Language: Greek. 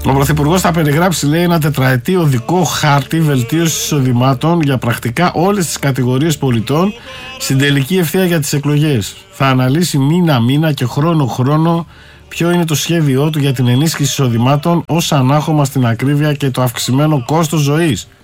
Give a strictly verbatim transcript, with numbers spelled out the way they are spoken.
Ο Πρωθυπουργός θα περιγράψει, λέει, ένα τετραετή οδικό χάρτη βελτίωσης εισοδημάτων για πρακτικά όλες τις κατηγορίες πολιτών στην τελική ευθεία για τις εκλογές. Θα αναλύσει μήνα-μήνα και χρόνο-χρόνο ποιο είναι το σχέδιό του για την ενίσχυση εισοδημάτων ως ανάχωμα στην ακρίβεια και το αυξημένο κόστος ζωής.